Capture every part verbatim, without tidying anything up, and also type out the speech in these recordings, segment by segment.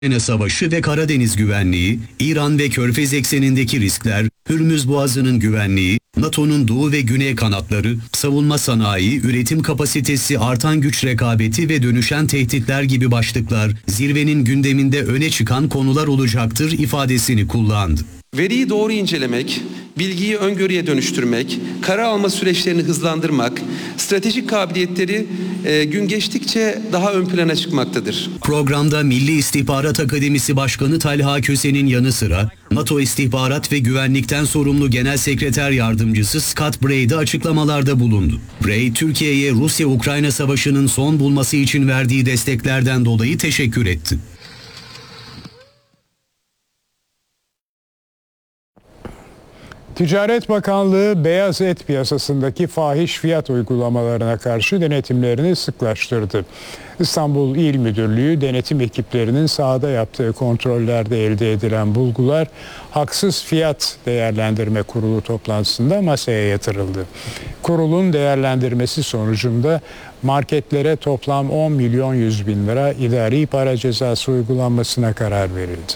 Ukrayna Savaşı ve Karadeniz güvenliği, İran ve Körfez eksenindeki riskler, Hürmüz Boğazı'nın güvenliği, NATO'nun doğu ve güney kanatları, savunma sanayi, üretim kapasitesi, artan güç rekabeti ve dönüşen tehditler gibi başlıklar zirvenin gündeminde öne çıkan konular olacaktır ifadesini kullandı. Veriyi doğru incelemek, bilgiyi öngörüye dönüştürmek, karar alma süreçlerini hızlandırmak, stratejik kabiliyetleri e, gün geçtikçe daha ön plana çıkmaktadır. Programda Milli İstihbarat Akademisi Başkanı Talha Köse'nin yanı sıra NATO İstihbarat ve Güvenlikten sorumlu Genel Sekreter Yardımcısı Scott Bray de açıklamalarda bulundu. Bray, Türkiye'ye Rusya-Ukrayna Savaşı'nın son bulması için verdiği desteklerden dolayı teşekkür etti. Ticaret Bakanlığı beyaz et piyasasındaki fahiş fiyat uygulamalarına karşı denetimlerini sıklaştırdı. İstanbul İl Müdürlüğü denetim ekiplerinin sahada yaptığı kontrollerde elde edilen bulgular Haksız Fiyat Değerlendirme Kurulu toplantısında masaya yatırıldı. Kurulun değerlendirmesi sonucunda marketlere toplam on milyon yüz bin lira idari para cezası uygulanmasına karar verildi.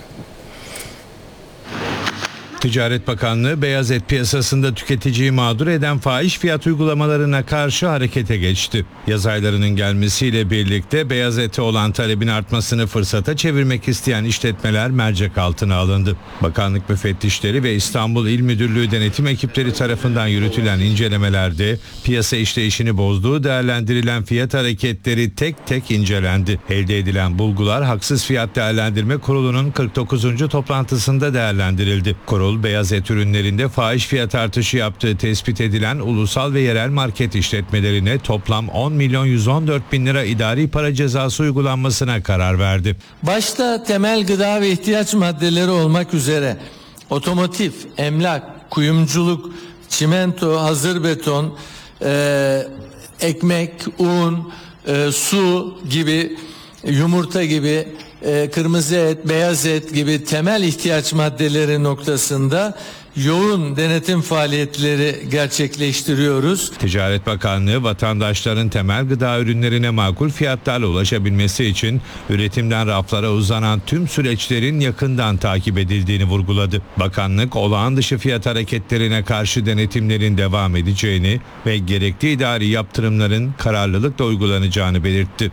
Ticaret Bakanlığı beyaz et piyasasında tüketiciyi mağdur eden fahiş fiyat uygulamalarına karşı harekete geçti. Yaz aylarının gelmesiyle birlikte beyaz ete olan talebin artmasını fırsata çevirmek isteyen işletmeler mercek altına alındı. Bakanlık müfettişleri ve İstanbul İl Müdürlüğü denetim ekipleri tarafından yürütülen incelemelerde piyasa işleyişini bozduğu değerlendirilen fiyat hareketleri tek tek incelendi. Elde edilen bulgular Haksız Fiyat Değerlendirme Kurulu'nun kırk dokuzuncu toplantısında değerlendirildi. Kurul, beyaz et ürünlerinde fahiş fiyat artışı yaptığı tespit edilen ulusal ve yerel market işletmelerine toplam on milyon yüz on dört bin lira idari para cezası uygulanmasına karar verdi. Başta temel gıda ve ihtiyaç maddeleri olmak üzere otomotiv, emlak, kuyumculuk, çimento, hazır beton, e, ekmek, un, e, su gibi, yumurta gibi, kırmızı et, beyaz et gibi temel ihtiyaç maddeleri noktasında yoğun denetim faaliyetleri gerçekleştiriyoruz. Ticaret Bakanlığı vatandaşların temel gıda ürünlerine makul fiyatlarla ulaşabilmesi için üretimden raflara uzanan tüm süreçlerin yakından takip edildiğini vurguladı. Bakanlık olağan dışı fiyat hareketlerine karşı denetimlerin devam edeceğini ve gerekli idari yaptırımların kararlılıkla uygulanacağını belirtti.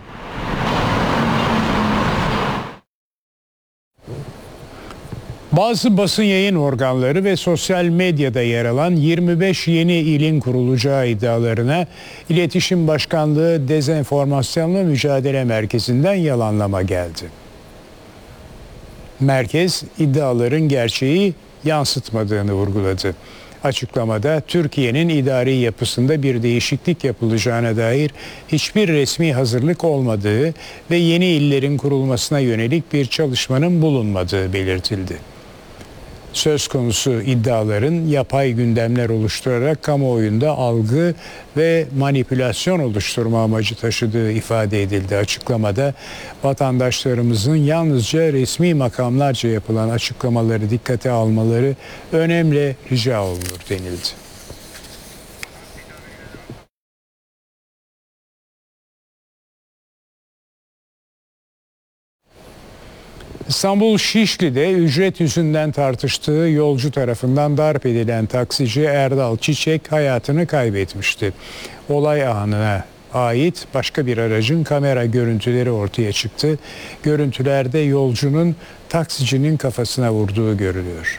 Bazı basın yayın organları ve sosyal medyada yer alan yirmi beş yeni ilin kurulacağı iddialarına İletişim Başkanlığı Dezenformasyonla Mücadele Merkezi'nden yalanlama geldi. Merkez iddiaların gerçeği yansıtmadığını vurguladı. Açıklamada Türkiye'nin idari yapısında bir değişiklik yapılacağına dair hiçbir resmi hazırlık olmadığı ve yeni illerin kurulmasına yönelik bir çalışmanın bulunmadığı belirtildi. Söz konusu iddiaların yapay gündemler oluşturarak kamuoyunda algı ve manipülasyon oluşturma amacı taşıdığı ifade edildi. Açıklamada vatandaşlarımızın yalnızca resmi makamlarca yapılan açıklamaları dikkate almaları önemli rica olunur denildi. İstanbul Şişli'de ücret yüzünden tartıştığı yolcu tarafından darp edilen taksici Erdal Çiçek hayatını kaybetmişti. Olay anına ait başka bir aracın kamera görüntüleri ortaya çıktı. Görüntülerde yolcunun taksicinin kafasına vurduğu görülüyor.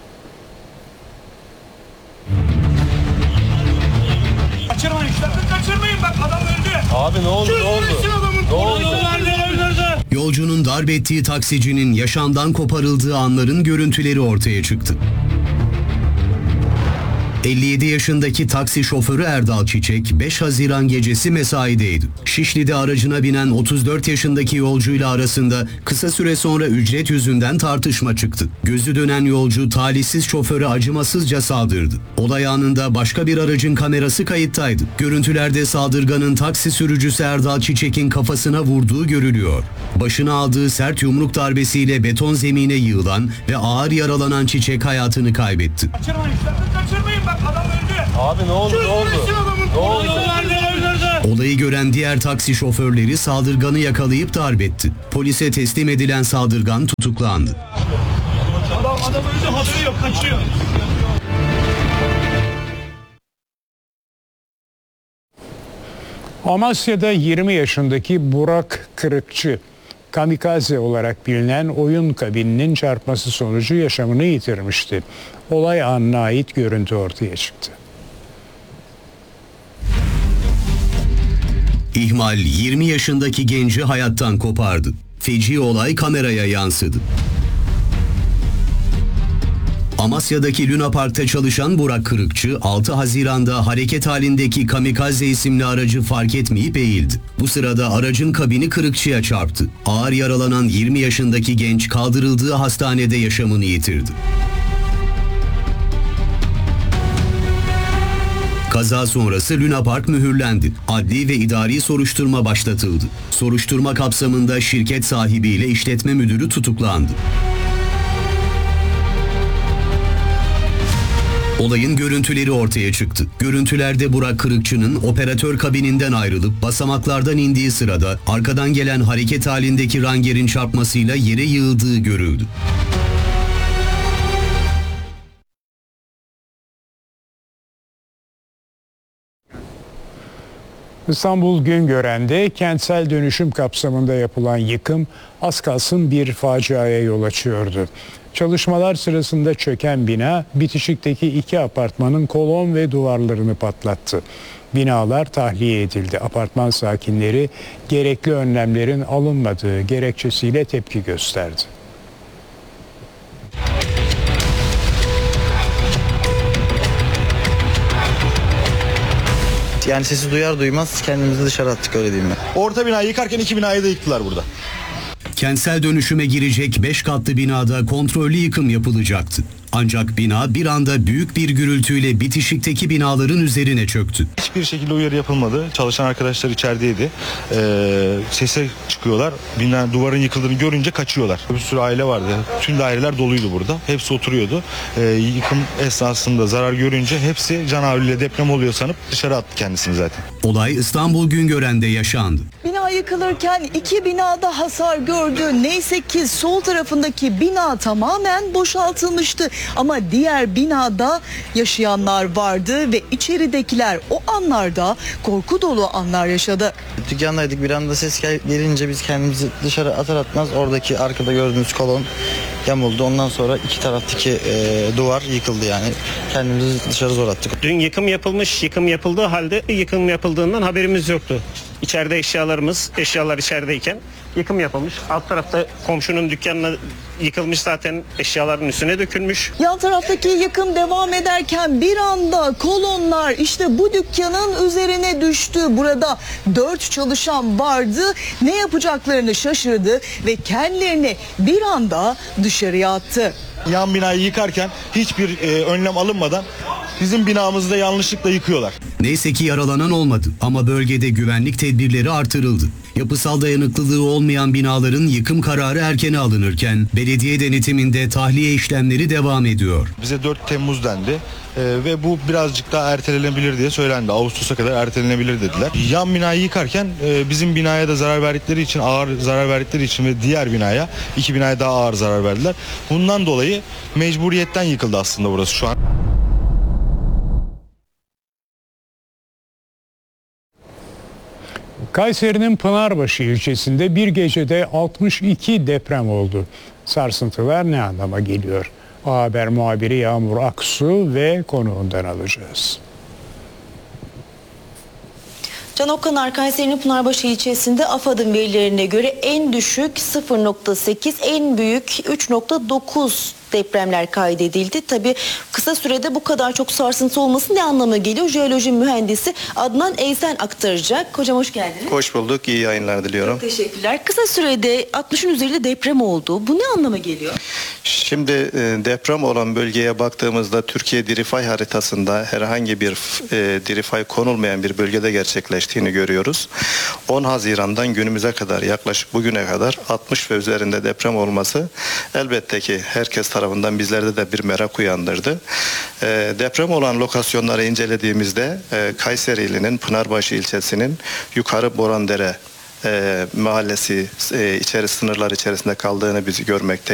Kaçırmayın, sakın kaçırmayın, bak adam öldü. Abi ne oldu, ne oldu? Ne oldu? Yolcunun darp ettiği taksicinin yaşamdan koparıldığı anların görüntüleri ortaya çıktı. elli yedi yaşındaki taksi şoförü Erdal Çiçek beş Haziran gecesi mesaideydi. Şişli'de aracına binen otuz dört yaşındaki yolcuyla arasında kısa süre sonra ücret yüzünden tartışma çıktı. Gözü dönen yolcu talihsiz şoföre acımasızca saldırdı. Olay anında başka bir aracın kamerası kayıttaydı. Görüntülerde saldırganın taksi sürücüsü Erdal Çiçek'in kafasına vurduğu görülüyor. Başına aldığı sert yumruk darbesiyle beton zemine yığılan ve ağır yaralanan Çiçek hayatını kaybetti. Kaçırmayın, sakın kaçırmayın, bak adam öldü. Abi ne oldu, ne oldu? Ne oldu? Olayı gören diğer taksi şoförleri saldırganı yakalayıp darp etti. Polise teslim edilen saldırgan tutuklandı. Adam, adam öldü, haberi yok, kaçıyor. Amasya'da yirmi yaşındaki Burak Kırıkçı, kamikaze olarak bilinen oyun kabininin çarpması sonucu yaşamını yitirmişti. Olay anına ait görüntü ortaya çıktı. İhmal yirmi yaşındaki genci hayattan kopardı. Feci olay kameraya yansıdı. Amasya'daki Luna Park'ta çalışan Burak Kırıkçı, altı Haziran'da hareket halindeki kamikaze isimli aracı fark etmeyip eğildi. Bu sırada aracın kabini Kırıkçı'ya çarptı. Ağır yaralanan yirmi yaşındaki genç kaldırıldığı hastanede yaşamını yitirdi. Kaza sonrası Luna Park mühürlendi. Adli ve idari soruşturma başlatıldı. Soruşturma kapsamında şirket sahibiyle işletme müdürü tutuklandı. Olayın görüntüleri ortaya çıktı. Görüntülerde Burak Kırıkçı'nın operatör kabininden ayrılıp basamaklardan indiği sırada arkadan gelen hareket halindeki rangerin çarpmasıyla yere yığıldığı görüldü. İstanbul Güngören'de kentsel dönüşüm kapsamında yapılan yıkım az kalsın bir faciaya yol açıyordu. Çalışmalar sırasında çöken bina bitişikteki iki apartmanın kolon ve duvarlarını patlattı. Binalar tahliye edildi. Apartman sakinleri gerekli önlemlerin alınmadığı gerekçesiyle tepki gösterdi. Yani sesi duyar duymaz kendimizi dışarı attık, öyle diyeyim ben. Orta binayı yıkarken iki binayı da yıktılar burada. Kentsel dönüşüme girecek beş katlı binada kontrollü yıkım yapılacaktı. Ancak bina bir anda büyük bir gürültüyle bitişikteki binaların üzerine çöktü. Hiçbir şekilde uyarı yapılmadı. Çalışan arkadaşlar içerideydi. Ee, sese çıkıyorlar. Bina, duvarın yıkıldığını görünce kaçıyorlar. Bir sürü aile vardı. Tüm daireler doluydu burada. Hepsi oturuyordu. Ee, yıkım esnasında zarar görünce hepsi canavliyle deprem oluyor sanıp dışarı attı kendisini zaten. Olay İstanbul Güngören'de yaşandı. Bina yıkılırken iki binada hasar gördü. Neyse ki sol tarafındaki bina tamamen boşaltılmıştı. Ama diğer binada yaşayanlar vardı ve içeridekiler o anlarda korku dolu anlar yaşadı. Dükkandaydık, bir anda ses gel- gelince biz kendimizi dışarı atar atmaz oradaki arkada gördüğünüz kolon yamuldu. Ondan sonra iki taraftaki e, duvar yıkıldı yani. Kendimizi dışarı zor attık. Dün yıkım yapılmış, yıkım yapıldığı halde yıkım yapıldığından haberimiz yoktu. İçeride eşyalarımız, eşyalar içerideyken yıkım yapılmış. Alt tarafta komşunun dükkanına yıkılmış, zaten eşyaların üstüne dökülmüş. Yan taraftaki yıkım devam ederken bir anda kolonlar işte bu dükkanın üzerine düştü. Burada dört çalışan vardı. Ne yapacaklarını şaşırdı ve kendilerini bir anda dışarıya attı. Yan binayı yıkarken hiçbir e, önlem alınmadan bizim binamızda yanlışlıkla yıkıyorlar. Neyse ki yaralanan olmadı ama bölgede güvenlik tedbirleri artırıldı. Yapısal dayanıklılığı olmayan binaların yıkım kararı erkene alınırken belediye denetiminde tahliye işlemleri devam ediyor. Bize dört Temmuz dendi e, ve bu birazcık daha ertelenebilir diye söylendi. Ağustos'a kadar ertelenebilir dediler. Yan binayı yıkarken e, bizim binaya da zarar verdikleri için, ağır zarar verdikleri için ve diğer binaya, iki binaya daha ağır zarar verdiler. Bundan dolayı mecburiyetten yıkıldı aslında burası şu an. Kayseri'nin Pınarbaşı ilçesinde bir gecede altmış iki deprem oldu. Sarsıntılar ne anlama geliyor? A Haber muhabiri Yağmur Aksu ve konuğundan alacağız. Can Okkanar, Kayseri'nin Pınarbaşı ilçesinde AFAD'ın verilerine göre en düşük sıfır nokta sekiz, en büyük üç nokta dokuz depremler kaydedildi. Tabii kısa sürede bu kadar çok sarsıntı olması ne anlama geliyor? Jeoloji mühendisi Adnan Eysen aktaracak. Hocam hoş geldiniz. Hoş bulduk. İyi yayınlar diliyorum. Çok teşekkürler. Kısa sürede altmışın üzerinde deprem oldu. Bu ne anlama geliyor? Şimdi e, deprem olan bölgeye baktığımızda Türkiye Dirifay haritasında herhangi bir e, Dirifay konulmayan bir bölgede gerçekleştiğini görüyoruz. on Haziran'dan günümüze kadar yaklaşık bugüne kadar altmış ve üzerinde deprem olması elbette ki herkes tarafından bizlerde de bir merak uyandırdı. E, deprem olan lokasyonları incelediğimizde e, Kayseri ilinin Pınarbaşı ilçesinin Yukarı Borandere e, mahallesi e, içeri sınırlar içerisinde kaldığını biz görmekteyiz.